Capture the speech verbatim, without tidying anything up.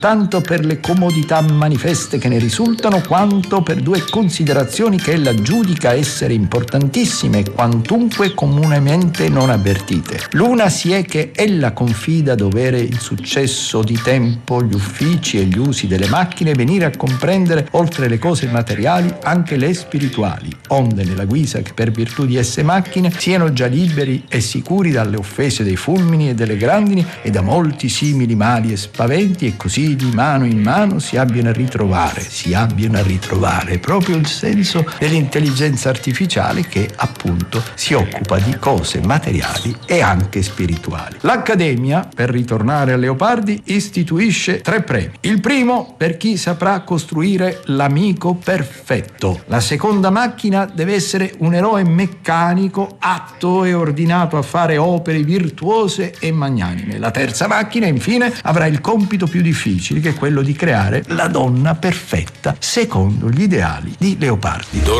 tanto per le comodità manifeste che ne risultano, quanto per due considerazioni che ella giudica essere importantissime e quantunque comunemente non avvertite. L'una si è che ella confida dovere il successo di tempo, gli uffici e gli usi delle macchine venire a comprendere, oltre le cose materiali, anche le spirituali, onde nella guisa che per virtù di esse macchine siano già liberi e sicuri dalle offese dei fulmini e delle grandini e da molti simili mali e spaventi, e così di mano in mano si abbiano a ritrovare, si abbiano a ritrovare proprio il senso dell'intelligenza artificiale che appunto si occupa di cose materiali e anche spirituali. L'Accademia, per ritornare a Leopardi, istituisce tre premi. Il primo per chi saprà costruire l'amico perfetto. La seconda macchina deve essere un eroe meccanico atto e ordinato a fare opere virtuose e magnanime. La terza macchina, infine, avrà il compito più difficile, che è quello di creare la donna perfetta secondo gli ideali di Leopardi.